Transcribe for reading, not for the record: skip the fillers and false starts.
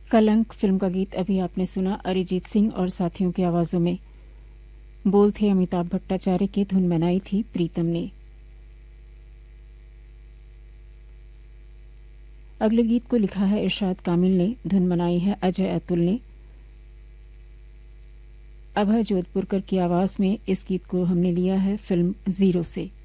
कलंक फिल्म का गीत अभी आपने सुना अरिजीत सिंह और साथियों की आवाजों में। बोल थे अमिताभ भट्टाचार्य के, धुन बनाई थी प्रीतम ने। अगले गीत को लिखा है इरशाद कामिल ने, धुन बनाई है अजय अतुल ने। अभय जोधपुरकर की आवाज में इस गीत को हमने लिया है फिल्म जीरो से।